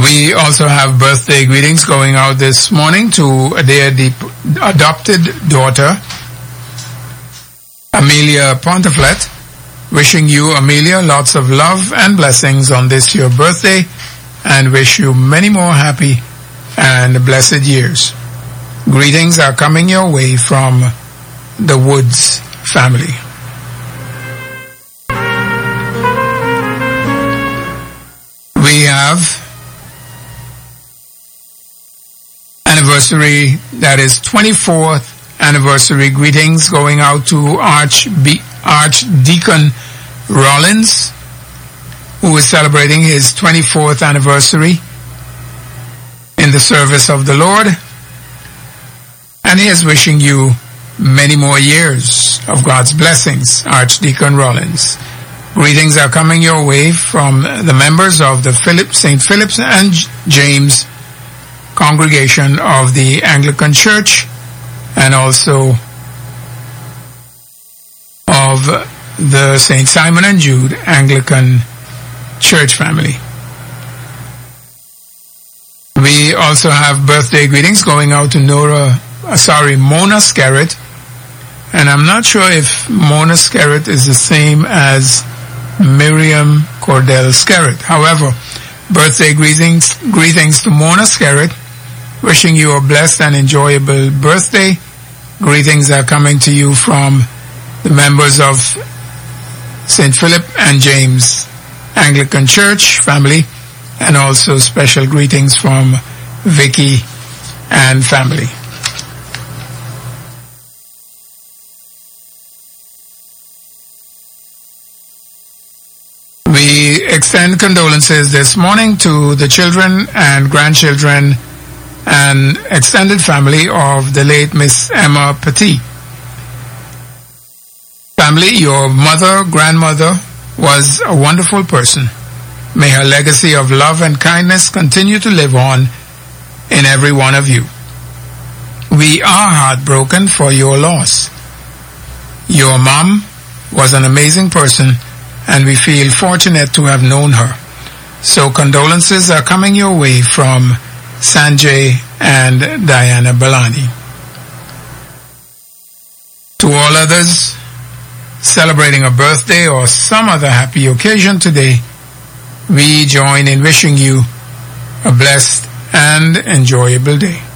We also have birthday greetings going out this morning to their adopted daughter, Amelia Ponteflet. Wishing you, Amelia, lots of love and blessings on this your birthday, and wish you many more happy and blessed years. Greetings are coming your way from the Woods family. We have anniversary, that is 24th anniversary greetings going out to Archdeacon Rollins, who is celebrating his 24th anniversary in the service of the Lord, and he is wishing you many more years of God's blessings, Archdeacon Rollins. Greetings are coming your way from the members of the St. Philip's and James congregation of the Anglican Church, and also of the St. Simon and Jude Anglican Church family. We also have birthday greetings going out to Mona Skerritt, and I'm not sure if Mona Skerritt is the same as Miriam Cordell Skerritt. However, birthday greetings to Mona Skerritt, wishing you a blessed and enjoyable birthday. Greetings are coming to you from the members of St. Philip and James Anglican Church family, and also special greetings from Vicky and family. We extend condolences this morning to the children and grandchildren and extended family of the late Miss Emma Petit. Family, your mother, grandmother was a wonderful person. May her legacy of love and kindness continue to live on in every one of you. We are heartbroken for your loss. Your mom was an amazing person, and we feel fortunate to have known her. So condolences are coming your way from Sanjay and Diana Balani. To all others celebrating a birthday or some other happy occasion today, we join in wishing you a blessed and enjoyable day.